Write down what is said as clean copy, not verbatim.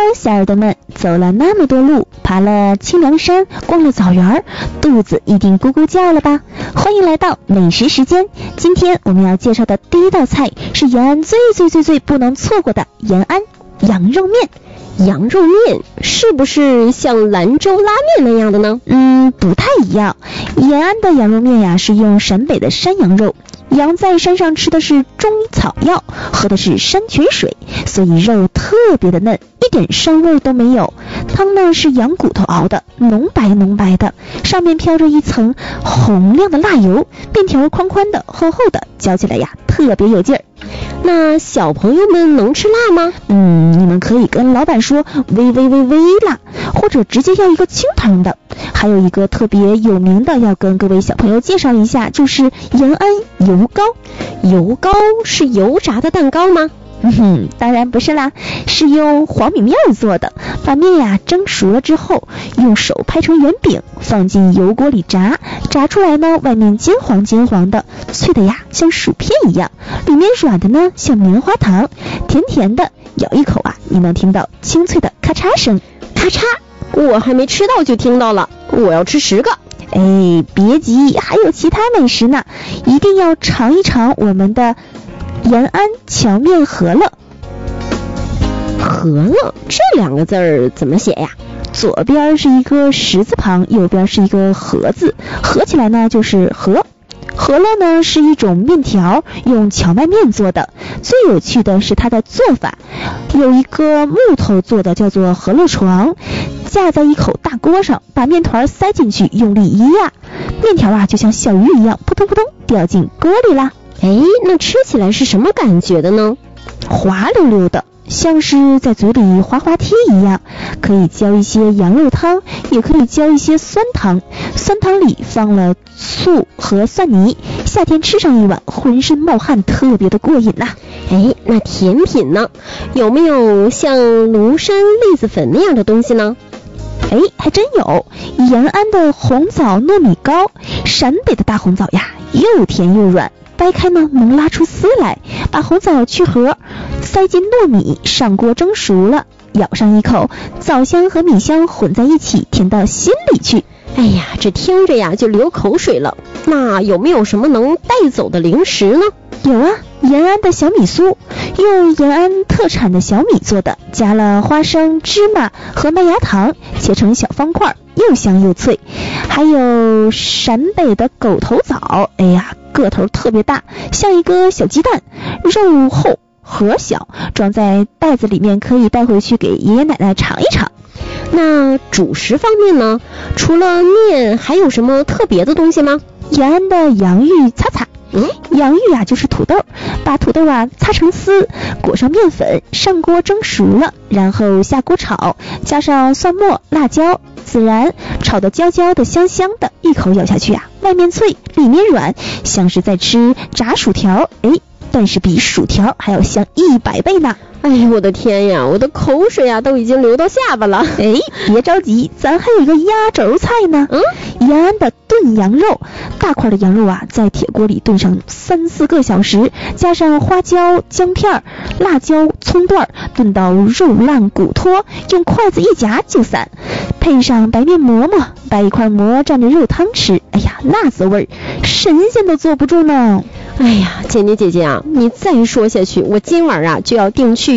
小耳朵们，走了那么多路，爬了清凉山，逛了草原，肚子一定咕咕叫了吧？欢迎来到美食时间。今天我们要介绍的第一道菜是延安最不能错过的延安羊肉面。 羊肉面是不是像兰州拉面那样的呢？ 不太一样。延安的羊肉面呀，是用陕北的山羊肉，羊在山上吃的是中草药，喝的是山泉水，所以肉特别的嫩，一点膻味都没有。汤呢是羊骨头熬的，浓白的，上面飘着一层红亮的辣油，面条宽宽的厚厚的，嚼起来呀特别有劲儿。 那小朋友们能吃辣吗？ 你们可以跟老板说微辣，或者直接要一个清汤的。还有一个特别有名的要跟各位小朋友介绍一下，就是延安油糕。 油糕是油炸的蛋糕吗？ 当然不是啦，是用黄米面做的。把面呀蒸熟了之后，用手拍成圆饼，放进油锅里炸，炸出来呢，外面金黄的，脆的呀像薯片一样，里面软的呢像棉花糖，甜的，咬一口啊，你能听到清脆的咔嚓声。 咔嚓，我还没吃到就听到了，我要吃10个。 别急，还有其他美食呢，一定要尝一尝我们的延安荞面饸饹。 饸饹这2个字儿怎么写呀？ 左边是一个十字旁，右边是一个禾字，合起来呢就是饸。饸饹呢是一种面条，用荞麦面做的。最有趣的是它的做法，有一个木头做的叫做饸饹床，架在一口大锅上，把面团塞进去，用力一压，面条啊就像小鱼一样扑通掉进锅里啦。 那吃起来是什么感觉的呢？ 滑溜溜的，像是在嘴里滑滑梯一样，可以浇一些羊肉汤，也可以浇一些酸汤，酸汤里放了醋和蒜泥，夏天吃上一碗，浑身冒汗，特别的过瘾呐。 那甜品呢？有没有像庐山栗子粉那样的东西呢？ 还真有。延安的红枣糯米糕，陕北的大红枣呀，又甜又软，掰开呢能拉出丝来，把红枣去核，塞进糯米，上锅蒸熟了，咬上一口，枣香和米香混在一起，甜到心里去。 这听着呀就流口水了。那有没有什么能带走的零食呢？ 有啊，延安的小米酥，用延安特产的小米做的，加了花生、芝麻和麦芽糖，切成小方块，又香又脆。还有陕北的狗头枣，个头特别大，像一个小鸡蛋，肉厚核小，装在袋子里面，可以带回去给爷爷奶奶尝一尝。 那主食方面呢？除了面还有什么特别的东西吗？ 延安的洋芋擦擦。洋芋啊就是土豆，把土豆啊擦成丝，裹上面粉，上锅蒸熟了，然后下锅炒，加上蒜末、辣椒、孜然，炒得焦焦的香香的，一口咬下去啊，外面脆里面软，像是在吃炸薯条，但是比薯条还要香100倍呢。 我的天呀，我的口水啊都已经流到下巴了。 别着急，咱还有一个压轴菜呢。延安的炖羊肉，大块的羊肉啊，在铁锅里炖上3-4个小时，加上花椒、姜片、辣椒、葱段，炖到肉烂骨脱，用筷子一夹就散，配上白面馍馍，把一块馍蘸着肉汤吃，那滋味神仙都坐不住呢。 简妮姐姐啊，你再说下去，我今晚啊就要订去